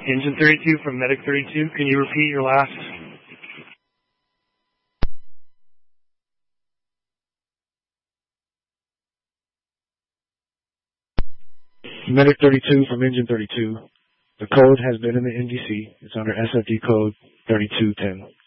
Engine 32 from Medic 32. Can you repeat your last? Medic 32 from Engine 32. The code has been in the NDC. It's under SFD code 3210.